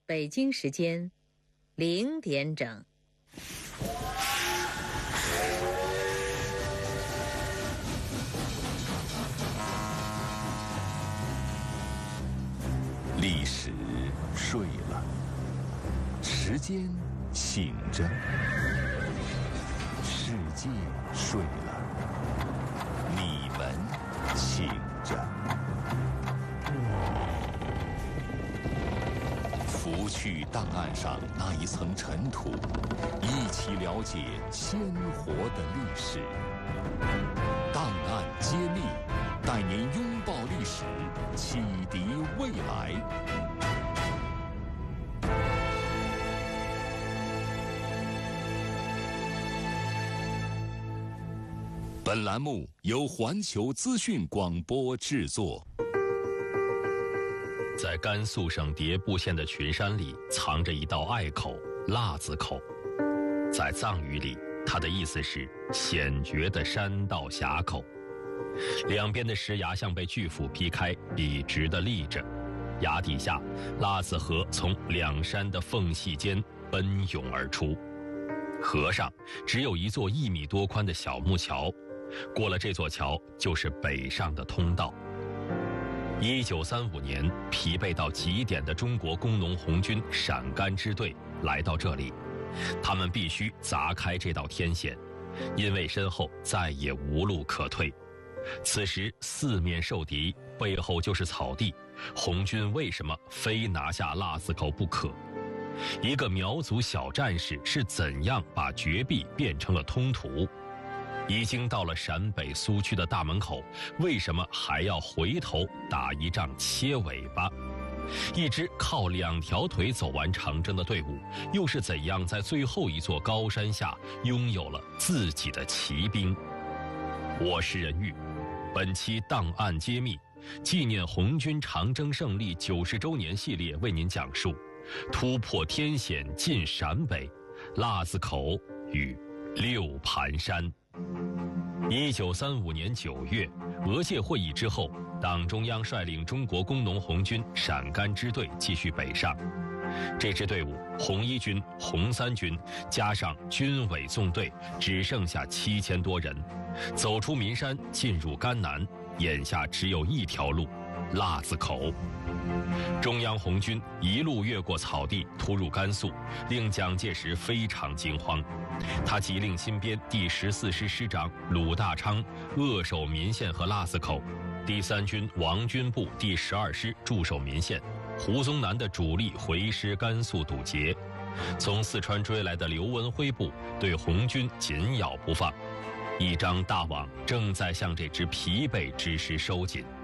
北京时间0点整。 历史睡了，时间醒着，世界睡了，你们醒着。拂去档案上那一层尘土，一起了解鲜活的历史。档案揭秘，带您拥抱历史，启迪未来。本栏目由环球资讯广播制作。 在甘肃省迭部县的群山里，藏着一道隘口——腊子口。在藏语里，它的意思是险绝的山道峡口。两边的石崖像被巨斧劈开，笔直地立着。崖底下，腊子河从两山的缝隙间奔涌而出。河上只有一座1米多宽的小木桥，过了这座桥就是北上的通道。1935年，疲惫到极点的中国工农红军陕甘支队来到这里，他们必须砸开这道天险，因为身后再也无路可退。此时四面受敌，背后就是草地，红军为什么非拿下腊子口不可？一个苗族小战士是怎样把绝壁变成了通途？已经到了陕北苏区的大门口，为什么还要回头打一仗切尾巴？一支靠2条腿走完长征的队伍，又是怎样在最后一座高山下拥有了自己的骑兵？我是任玉，本期档案揭秘，纪念红军长征胜利90周年系列为您讲述突破天险进陕北，腊子口与六盘山。1935年9月，俄界会议之后，党中央率领中国工农红军陕甘支队继续北上。这支队伍，红一军、红三军加上军委纵队，只剩下7000多人。走出岷山，进入甘南，眼下只有一条路：腊子口。中央红军一路越过草地，突入甘肃，令蒋介石非常惊慌。他急令新编第14师师长鲁大昌扼守岷县和腊子口，第3军王军部第12师驻守岷县，胡宗南的主力回师甘肃堵截。从四川追来的刘文辉部对红军紧咬不放，一张大网正在向这只疲惫之师收紧。